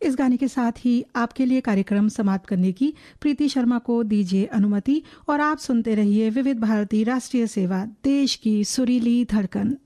इस गाने के साथ ही आपके लिए कार्यक्रम समाप्त करने की प्रीति शर्मा को दीजिए अनुमति और आप सुनते रहिए विविध भारती राष्ट्रीय सेवा, देश की सुरीली धड़कन।